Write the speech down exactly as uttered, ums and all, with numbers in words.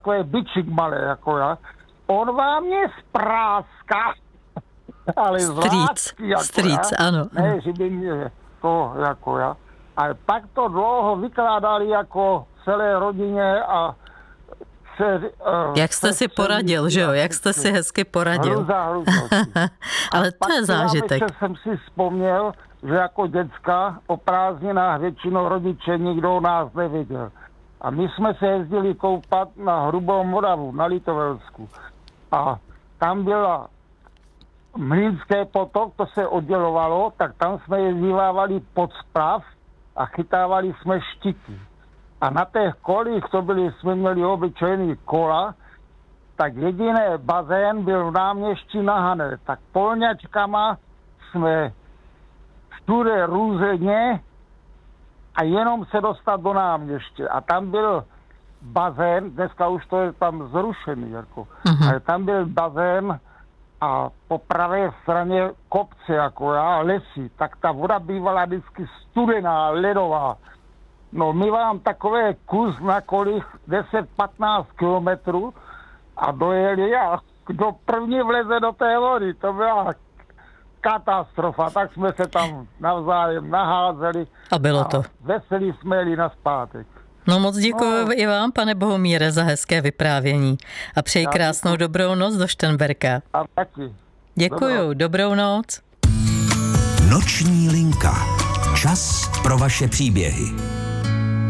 takové bičik malé, jako já. On vám je spráská, ale z lásky, jako Strýc, já. ano. Ne, že by mě to, jako já. Ale pak to dlouho vykládali jako celé rodině a se, uh, jak jste si poradil, že jo? Jak jste si hezky poradil. Hruza, hruznosti. Ale to je zážitek. Pak jsem si vzpomněl, že jako děcka o prázdninách většinou rodiče nikdo nás neviděl. A my jsme se jezdili koupat na Hrubou Moravu, na Litovelsku. A tam byla Mlýnské potok, to se oddělovalo, tak tam jsme jezdívávali pod sprav a chytávali jsme štiky. A na těch kolích, to byli, jsme měli obyčejný kola, tak jediný bazén byl v náměstí na Hané. Tak polňačkama jsme všude různě a jenom se dostat do náměstí. A tam byl bazén, dneska už to je tam zrušený, jako. Uh-huh. Ale tam byl bazén a po pravé straně kopce, jako já, lesy, tak ta voda bývala vždycky studená, ledová. No my vám takové kus na kolích deset patnáct kilometrů a dojeli a kdo první vleze do té vody, to byla katastrofa, tak jsme se tam navzájem naházeli a bylo to. A veselí jsme jeli nazpátek. No moc děkuji no. i vám, pane Bohumíre, za hezké vyprávění a přeji Já krásnou děkuji. Dobrou noc do Šternberka. A taky. Děkuju, dobrou, dobrou noc. Noční linka. Čas pro vaše příběhy.